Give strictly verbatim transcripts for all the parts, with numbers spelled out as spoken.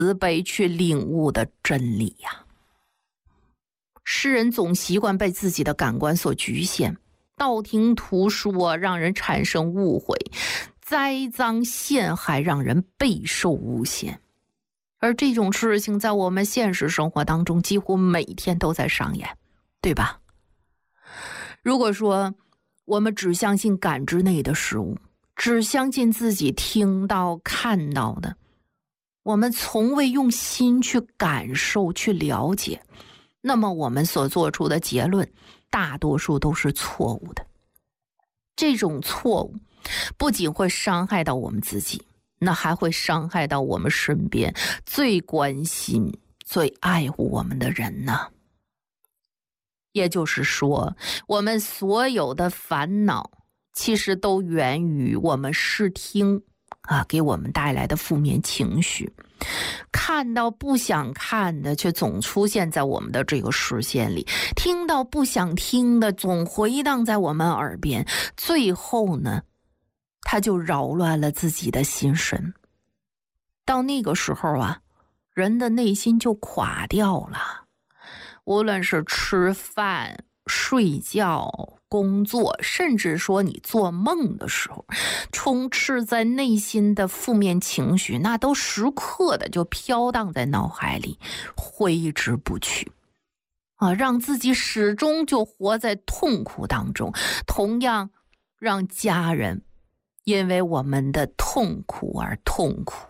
慈悲去领悟的真理呀。世人总习惯被自己的感官所局限，道听途说让人产生误会，栽赃陷害让人备受诬陷。而这种事情在我们现实生活当中几乎每天都在上演，对吧？如果说我们只相信感知内的事物，只相信自己听到看到的，我们从未用心去感受去了解，那么我们所做出的结论大多数都是错误的。这种错误不仅会伤害到我们自己，那还会伤害到我们身边最关心最爱护我们的人呢。也就是说，我们所有的烦恼其实都源于我们视听啊给我们带来的负面情绪，看到不想看的却总出现在我们的这个视线里，听到不想听的总回荡在我们耳边，最后呢，他就扰乱了自己的心神。到那个时候啊，人的内心就垮掉了。无论是吃饭、睡觉、工作，甚至说你做梦的时候，充斥在内心的负面情绪，那都时刻的就飘荡在脑海里，挥之不去啊，让自己始终就活在痛苦当中，同样让家人因为我们的痛苦而痛苦。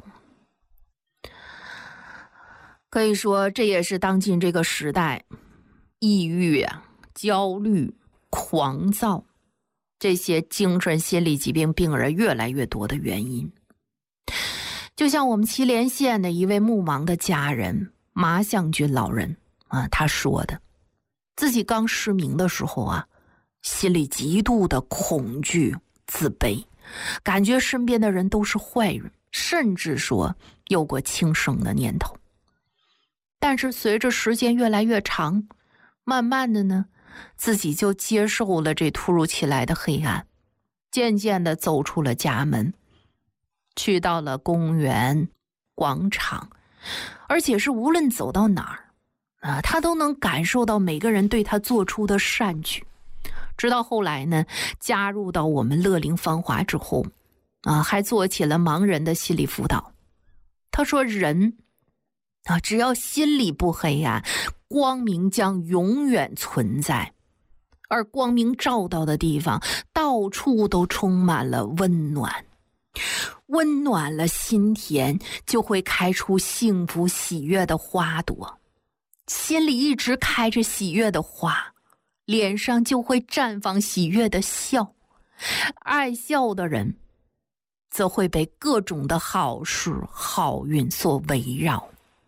可以说这也是当今这个时代抑郁啊、焦虑、狂躁这些精神心理疾病病人越来越多的原因。就像我们祁连县的一位目盲的家人麻向军老人啊，他说的，自己刚失明的时候啊，心里极度的恐惧、自卑，感觉身边的人都是坏人，甚至说有过轻生的念头。但是随着时间越来越长，慢慢的呢，自己就接受了这突如其来的黑暗，渐渐的走出了家门，去到了公园、广场，而且是无论走到哪儿啊，他都能感受到每个人对他做出的善举。直到后来呢，加入到我们乐龄芳华之后啊，还做起了盲人的心理辅导。他说人啊，只要心里不黑暗，光明将永远存在。而光明照到的地方，到处都充满了温暖。温暖了心田，就会开出幸福喜悦的花朵。心里一直开着喜悦的花，脸上就会绽放喜悦的笑。爱笑的人，则会被各种的好事、好运所围绕。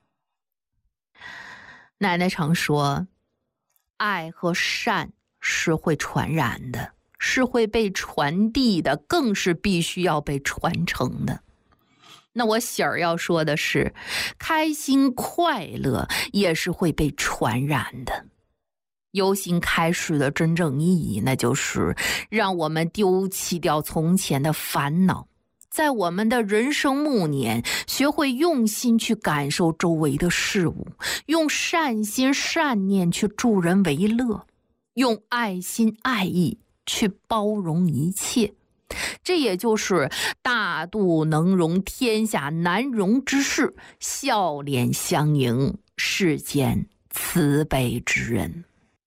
奶奶常说，爱和善是会传染的，是会被传递的，更是必须要被传承的。那我喜儿要说的是，开心快乐也是会被传染的。由心开始的真正意义，那就是让我们丢弃掉从前的烦恼，在我们的人生暮年，学会用心去感受周围的事物，用善心善念去助人为乐，用爱心爱意去包容一切。这也就是大度能容天下难容之事，笑脸相迎世间慈悲之人。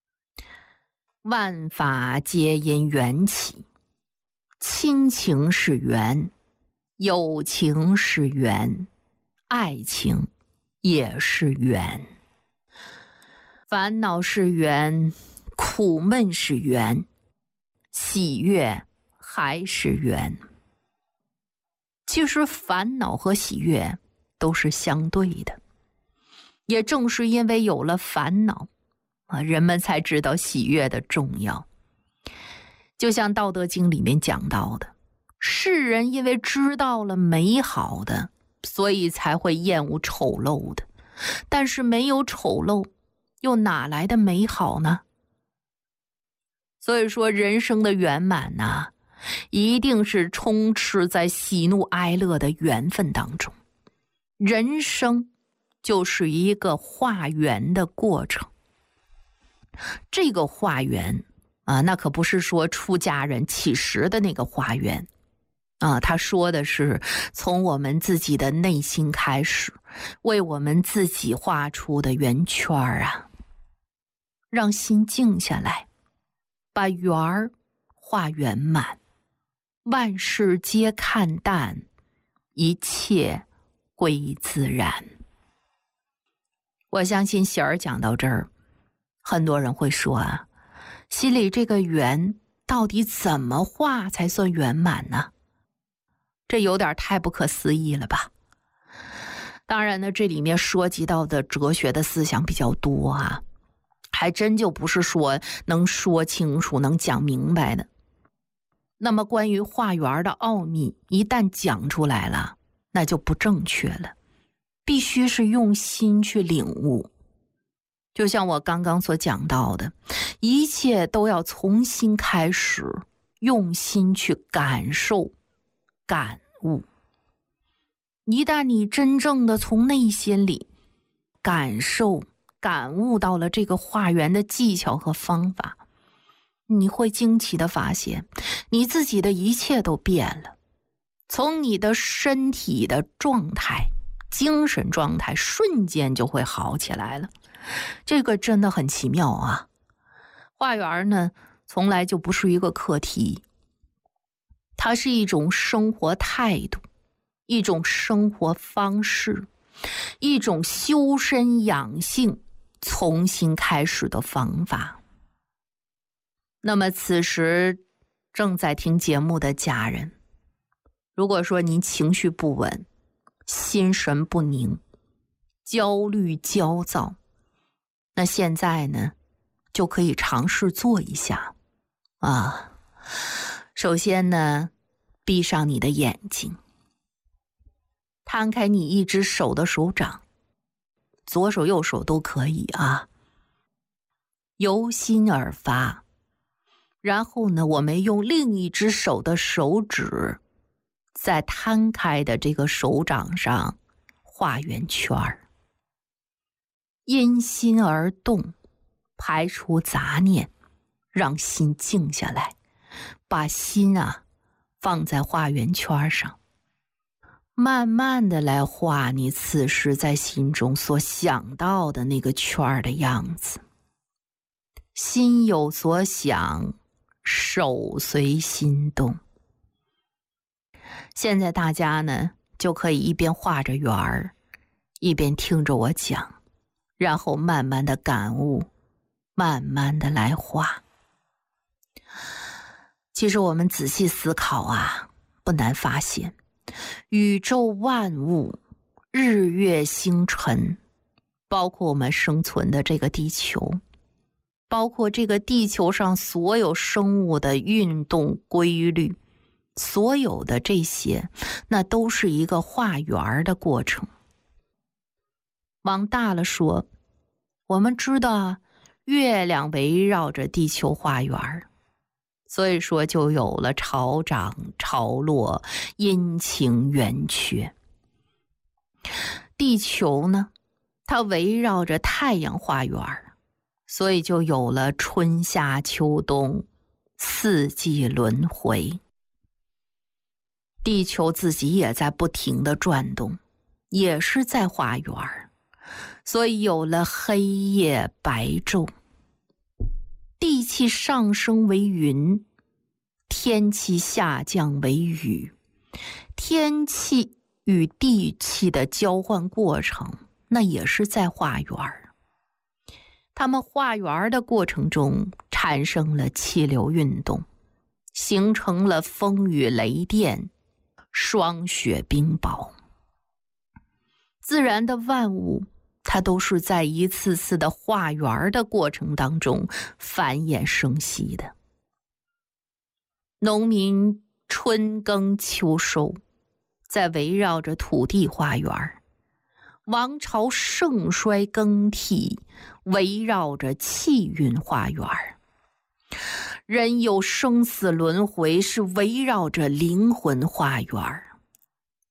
万法皆因缘起，亲情是缘，友情是缘，爱情也是缘。烦恼是缘，苦闷是缘，喜悦还是缘。其实烦恼和喜悦都是相对的，也正是因为有了烦恼啊，人们才知道喜悦的重要。就像《道德经》里面讲到的，世人因为知道了美好的，所以才会厌恶丑陋的，但是没有丑陋，又哪来的美好呢？所以说人生的圆满啊，一定是充斥在喜怒哀乐的缘分当中。人生就是一个化缘的过程。这个化缘啊，那可不是说出家人起食的那个化缘啊，他说的是从我们自己的内心开始，为我们自己画出的圆圈啊，让心静下来，把圆儿画圆满，万事皆看淡，一切归自然。我相信喜儿讲到这儿，很多人会说啊，心里这个圆到底怎么画才算圆满呢？这有点太不可思议了吧。当然呢，这里面说及到的哲学的思想比较多啊，还真就不是说能说清楚能讲明白的。那么关于画圆的奥秘一旦讲出来了，那就不正确了，必须是用心去领悟。就像我刚刚所讲到的，一切都要从心开始，用心去感受感悟。一旦你真正的从内心里感受感悟到了这个画圆的技巧和方法，你会惊奇的发现你自己的一切都变了，从你的身体的状态精神状态瞬间就会好起来了。这个真的很奇妙啊。画圆呢从来就不是一个课题，它是一种生活态度，一种生活方式，一种修身养性从新开始的方法。那么此时正在听节目的家人，如果说您情绪不稳，心神不宁，焦虑焦躁，那现在呢就可以尝试做一下啊。首先呢，闭上你的眼睛，摊开你一只手的手掌，左手右手都可以啊，由心而发。然后呢，我们用另一只手的手指在摊开的这个手掌上画圆圈儿，因心而动，排除杂念，让心静下来，把心啊放在画圆圈上，慢慢的来画你此时在心中所想到的那个圈的样子。心有所想，手随心动。现在大家呢就可以一边画着圆儿，一边听着我讲，然后慢慢的感悟，慢慢的来画。其实我们仔细思考啊，不难发现，宇宙万物，日月星辰，包括我们生存的这个地球，包括这个地球上所有生物的运动规律，所有的这些，那都是一个画圆的过程。往大了说，我们知道月亮围绕着地球画圆，所以说就有了潮涨潮落，阴晴圆缺。地球呢，它围绕着太阳画圆，所以就有了春夏秋冬，四季轮回。地球自己也在不停地转动，也是在画圆，所以有了黑夜白昼。地气上升为云，天气下降为雨，天气与地气的交换过程，那也是在画圆。它们画圆的过程中产生了气流运动，形成了风雨雷电，霜雪冰雹。自然的万物，它都是在一次次的画圆的过程当中繁衍生息的。农民春耕秋收，在围绕着土地画圆；王朝盛衰更替，围绕着气运画圆；人有生死轮回，是围绕着灵魂画圆。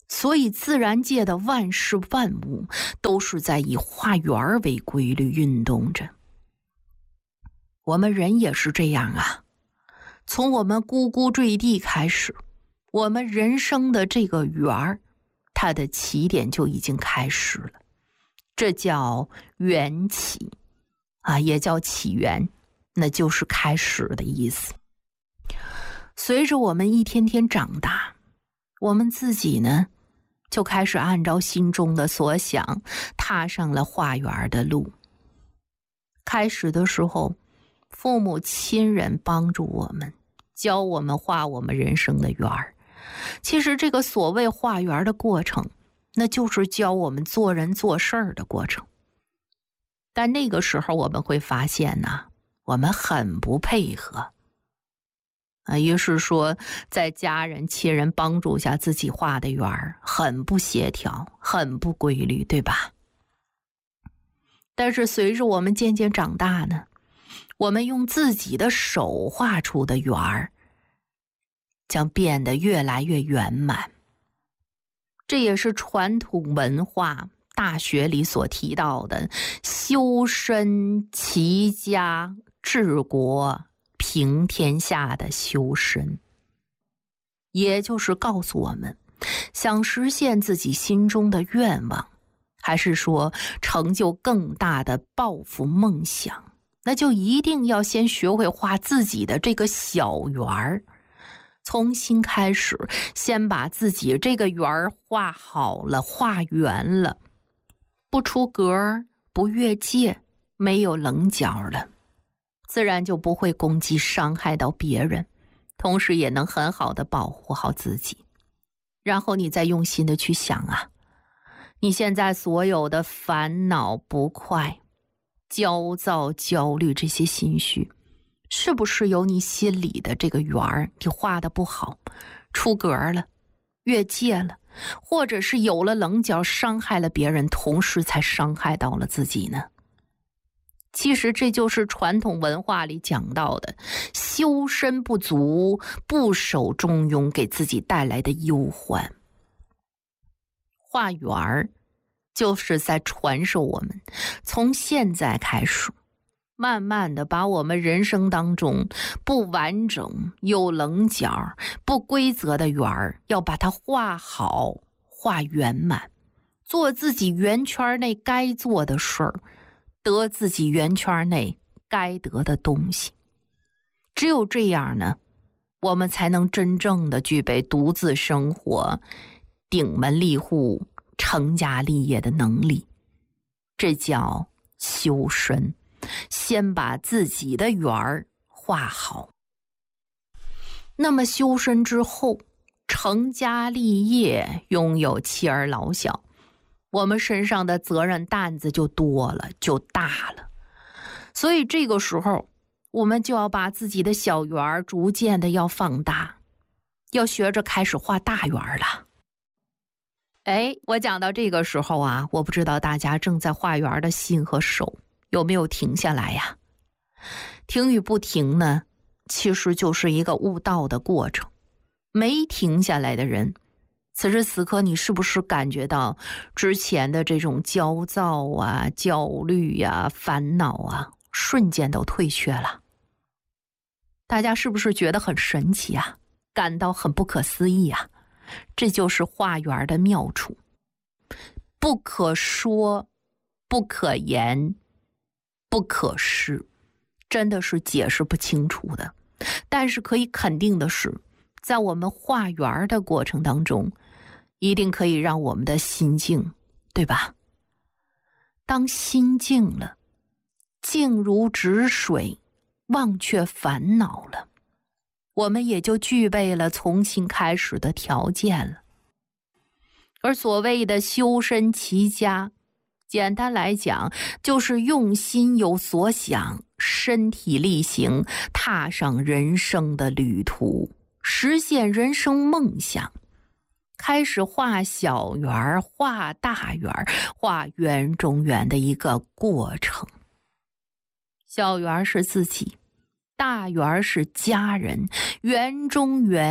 所以自然界的万事万物都是在以画圆为规律运动着。我们人也是这样啊，从我们呱呱坠地开始，我们人生的这个圆儿，它的起点就已经开始了，这叫缘起啊，也叫起源，那就是开始的意思。随着我们一天天长大，我们自己呢，就开始按照心中的所想，踏上了画圆的路。开始的时候，父母亲人帮助我们，教我们画我们人生的圆儿。其实这个所谓画圆的过程，那就是教我们做人做事儿的过程。但那个时候我们会发现呢、啊，我们很不配合啊，于是说在家人亲人帮助下，自己画的圆儿很不协调，很不规律，对吧？但是随着我们渐渐长大呢，我们用自己的手画出的圆儿将变得越来越圆满。这也是传统文化大学里所提到的修身齐家治国平天下的修身，也就是告诉我们，想实现自己心中的愿望，还是说成就更大的抱负梦想，那就一定要先学会画自己的这个小圆儿，从新开始，先把自己这个圆儿画好了，画圆了，不出格，不越界，没有棱角了，自然就不会攻击伤害到别人，同时也能很好的保护好自己。然后你再用心的去想啊，你现在所有的烦恼不快、焦躁焦虑这些心绪，是不是有你心里的这个圆儿你画的不好，出格了，越界了，或者是有了棱角，伤害了别人，同时才伤害到了自己呢？其实这就是传统文化里讲到的修身不足，不守中庸给自己带来的忧患。画圆儿就是在传授我们，从现在开始，慢慢的把我们人生当中不完整、有棱角、不规则的圆儿，要把它画好、画圆满，做自己圆圈内该做的事儿，得自己圆圈内该得的东西。只有这样呢，我们才能真正的具备独自生活、顶门立户、成家立业的能力。这叫修身，先把自己的圆儿画好。那么修身之后，成家立业，拥有妻儿老小，我们身上的责任担子就多了，就大了。所以这个时候，我们就要把自己的小圆儿逐渐的要放大，要学着开始画大圆儿了。哎，我讲到这个时候啊，我不知道大家正在画圆的心和手有没有停下来呀？停与不停呢，其实就是一个悟道的过程。没停下来的人，此时此刻你是不是感觉到之前的这种焦躁啊、焦虑呀、烦恼啊，瞬间都退却了？大家是不是觉得很神奇啊？感到很不可思议啊？这就是画圆的妙处，不可说，不可言，不可示，真的是解释不清楚的。但是可以肯定的是，在我们画圆的过程当中，一定可以让我们的心静，对吧？当心静了，静如止水，忘却烦恼了，我们也就具备了重新开始的条件了。而所谓的修身齐家，简单来讲，就是用心有所想，身体力行，踏上人生的旅途，实现人生梦想。开始画小圆，画大圆，画圆中圆的一个过程。小圆是自己，大圆是家人，圆中圆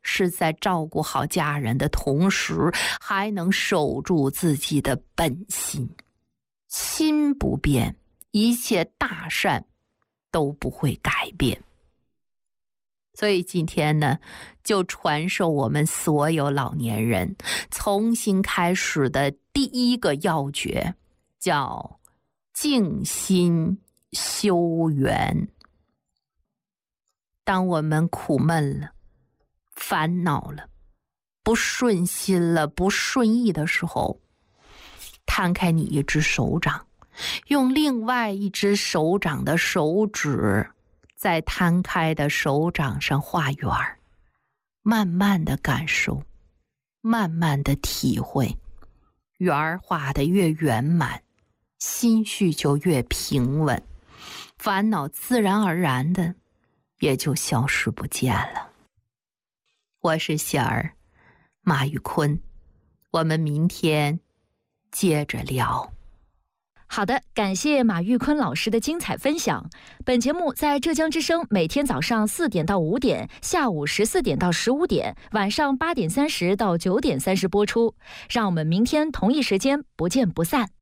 是在照顾好家人的同时，还能守住自己的本心。心不变，一切大善都不会改变。所以今天呢，就传授我们所有老年人重新开始的第一个要诀，叫静心修缘。当我们苦闷了、烦恼了、不顺心了、不顺意的时候，摊开你一只手掌，用另外一只手掌的手指在摊开的手掌上画圆儿，慢慢的感受，慢慢的体会，圆儿画得越圆满，心绪就越平稳，烦恼自然而然的也就消失不见了。我是喜儿，马玉坤，我们明天接着聊。 好的，感谢马玉坤老师的精彩分享。本节目在浙江之声每天早上四点到五点，下午十四点到十五点，晚上八点三十到九点三十播出。让我们明天同一时间不见不散。